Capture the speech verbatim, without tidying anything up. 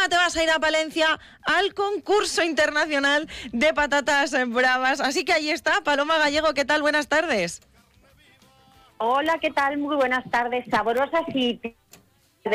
encima te vas a ir a Palencia al concurso internacional de patatas bravas. Así que ahí está, Paloma Gallego, ¿qué tal? Buenas tardes. Hola, ¿qué tal? Muy buenas tardes. Saborosas y